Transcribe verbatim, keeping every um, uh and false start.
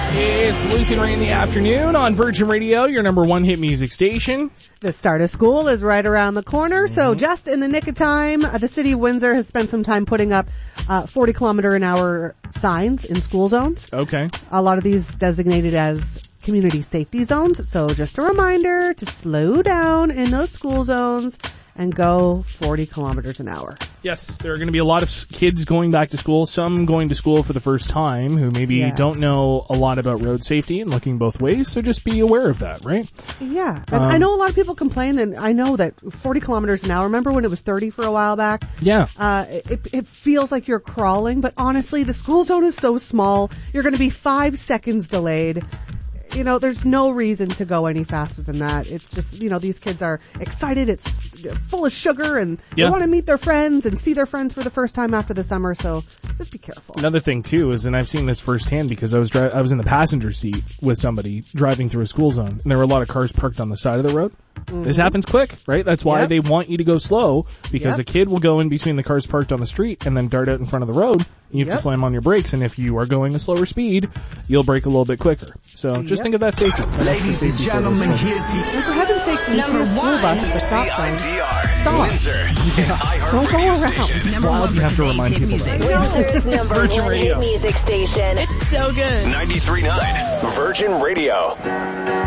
It's Luke and Ray in the afternoon on Virgin Radio, your number one hit music station. The start of school is right around the corner, mm-hmm. so just in the nick of time, uh, the city of Windsor has spent some time putting up uh, forty kilometer an hour signs in school zones. Okay. A lot of these designated as community safety zones, so just a reminder to slow down in those school zones and go forty kilometers an hour. Yes, there are going to be a lot of kids going back to school, some going to school for the first time who maybe yeah. don't know a lot about road safety and looking both ways, so just be aware of that, right? Yeah, and um, I know a lot of people complain, and I know that forty kilometers an hour, remember when it was thirty for a while back? Yeah. Uh, it, it feels like you're crawling, but honestly, the school zone is so small, you're going to be five seconds delayed. You know, there's no reason to go any faster than that. It's just, you know, these kids are excited. It's full of sugar and yeah. they want to meet their friends and see their friends for the first time after the summer. So just be careful. Another thing too is, and I've seen this firsthand because I was dri- I was in the passenger seat with somebody driving through a school zone, and there were a lot of cars parked on the side of the road. Mm-hmm. This happens quick, right? That's why yep. they want you to go slow, because yep. a kid will go in between the cars parked on the street and then dart out in front of the road. You have yep. to slam on your brakes, and if you are going a slower speed, you'll brake a little bit quicker. So just yep. think of that safety. Ladies and gentlemen, here's the and for heaven's sake, number one school bus at the stop sign. Stop. Windsor, yeah. Don't go around. Number one you have to remind people music. that. Windsor's number Virgin one Radio. hit music station. It's so good. ninety-three point nine Virgin Radio.